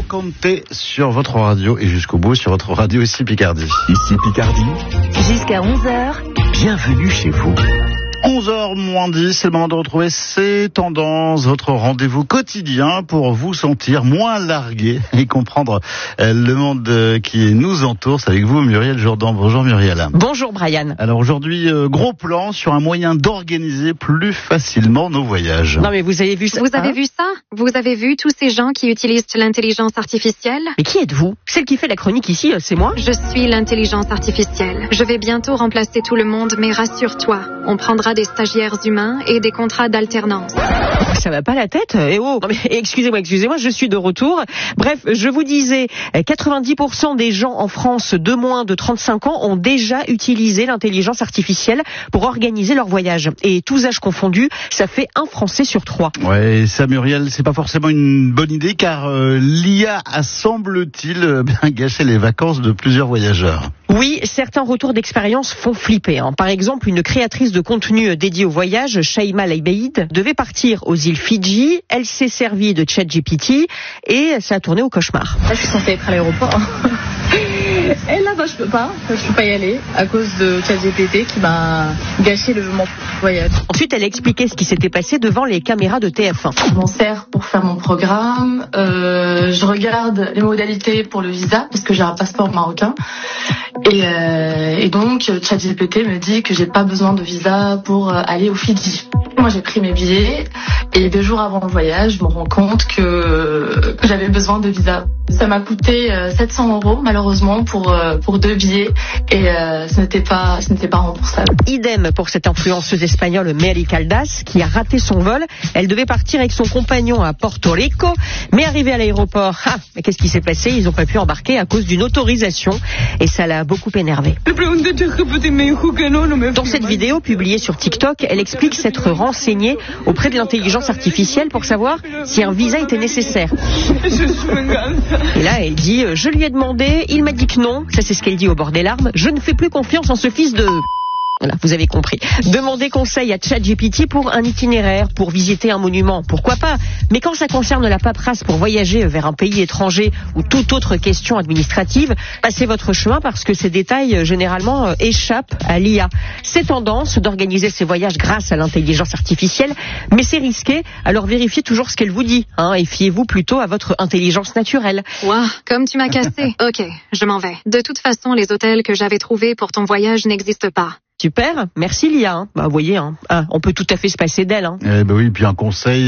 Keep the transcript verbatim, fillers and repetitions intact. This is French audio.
Conte sur votre radio et jusqu'au bout sur votre radio ici Picardie. Ici Picardie. Jusqu'à onze heures. Bienvenue chez vous. onze heures moins dix, c'est le moment de retrouver ces tendances, votre rendez-vous quotidien pour vous sentir moins largué et comprendre le monde qui nous entoure. C'est avec vous Muriel Jourdan. Bonjour Muriel. Bonjour Brian. Alors aujourd'hui, gros plan sur un moyen d'organiser plus facilement nos voyages. Non mais vous avez vu ça? Vous avez hein vu ça? Vous avez vu tous ces gens qui utilisent l'intelligence artificielle? Mais qui êtes-vous? Celle qui fait la chronique ici, c'est moi? Je suis l'intelligence artificielle. Je vais bientôt remplacer tout le monde, mais rassure-toi, on prendra des stagiaires humains et des contrats d'alternance. Ça va pas la tête? Eh oh, non mais excusez-moi, excusez-moi, je suis de retour. Bref, je vous disais, quatre-vingt-dix pour cent des gens en France de moins de trente-cinq ans ont déjà utilisé l'intelligence artificielle pour organiser leur voyage. Et tous âges confondus, ça fait un Français sur trois. Ouais, ça Muriel, c'est pas forcément une bonne idée car euh, l'I A a, semble-t-il, euh, bien gâché les vacances de plusieurs voyageurs. Oui, certains retours d'expérience font flipper. Hein. Par exemple, une créatrice de contenu dédiée au voyage, Shaima Leibeid, devait partir aux îles Fidji. Elle s'est servie de ChatGPT et ça a tourné au cauchemar. Là, je suis censée être à l'aéroport. Et là, bah, je peux pas. Je peux pas y aller à cause de ChatGPT qui m'a gâché le mon voyage. Ensuite, elle a expliqué ce qui s'était passé devant les caméras de T F un. Je m'en sers pour faire mon programme. Euh, je regarde les modalités pour le visa parce que j'ai un passeport marocain. Et, euh, et donc, ChatGPT me dit que j'ai pas besoin de visa pour aller aux Fidji. Moi, j'ai pris mes billets et deux jours avant le voyage, je me rends compte que, que j'avais besoin de visa. Ça m'a coûté sept cents euros, malheureusement, pour, pour deux billets et euh, ce n'était pas, ce n'était pas remboursable. Idem pour cette influenceuse espagnole Mary Caldas qui a raté son vol. Elle devait partir avec son compagnon à Porto Rico, mais arrivée à l'aéroport, ah, mais qu'est-ce qui s'est passé? Ils n'ont pas pu embarquer à cause d'une autorisation et ça l'a beaucoup énervée. Dans cette vidéo publiée sur TikTok, elle explique s'être renseignée auprès de l'intelligence artificielle pour savoir si un visa était nécessaire. Et là, elle dit, je lui ai demandé, il m'a dit que non. Ça, c'est ce qu'elle dit au bord des larmes. Je ne fais plus confiance en ce fils de... Voilà, vous avez compris. Demandez conseil à ChatGPT pour un itinéraire, pour visiter un monument, pourquoi pas. Mais quand ça concerne la paperasse pour voyager vers un pays étranger ou toute autre question administrative, passez votre chemin parce que ces détails généralement échappent à l'I A. C'est tendance d'organiser ces voyages grâce à l'intelligence artificielle, mais c'est risqué, alors vérifiez toujours ce qu'elle vous dit, hein, et fiez-vous plutôt à votre intelligence naturelle. Waouh, comme tu m'as cassé. Ok, je m'en vais. De toute façon, les hôtels que j'avais trouvés pour ton voyage n'existent pas. Super, merci Lia. Hein. Bah, vous voyez, hein. Ah, on peut tout à fait se passer d'elle. Hein. Eh ben oui, puis un conseil.